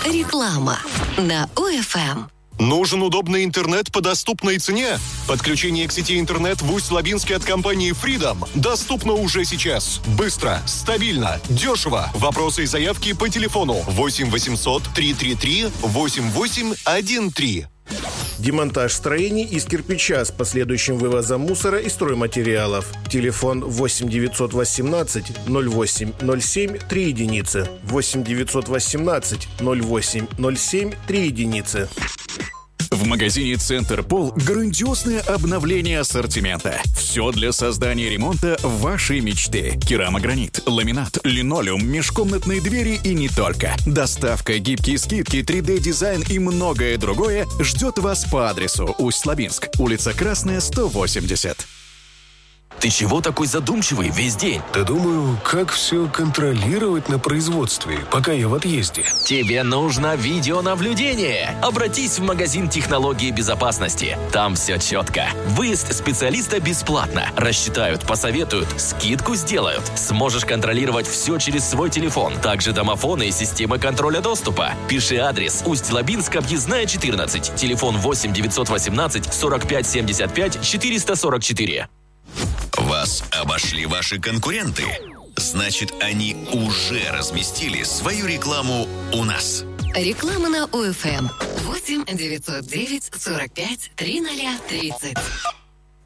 Реклама на ОФМ. Нужен удобный интернет по доступной цене? Подключение к сети интернет в Усть-Лабинске от компании Freedom доступно уже сейчас. Быстро, стабильно, дешево. Вопросы и заявки по телефону 8 800 333 8813. Демонтаж строений из кирпича с последующим вывозом мусора и стройматериалов. Телефон 8 918 08 07 3 единицы. 8 918 08 07 3 единицы. В магазине «Центр Пол» грандиозное обновление ассортимента. Все для создания ремонта вашей мечты. Керамогранит, ламинат, линолеум, межкомнатные двери и не только. Доставка, гибкие скидки, 3D-дизайн и многое другое ждет вас по адресу Усть-Лабинск, улица Красная, 180. Ты чего такой задумчивый весь день? Да думаю, как все контролировать на производстве, пока я в отъезде. Тебе нужно видеонаблюдение. Обратись в магазин технологии безопасности. Там все четко. Выезд специалиста бесплатно. Рассчитают, посоветуют, скидку сделают. Сможешь контролировать все через свой телефон. Также домофоны и системы контроля доступа. Пиши адрес: Усть-Лабинск, объездная 14. Телефон 8 918 45 75 444. Вас обошли ваши конкуренты? Значит, они уже разместили свою рекламу у нас. Реклама на ОФМ. 8 909 45 3030.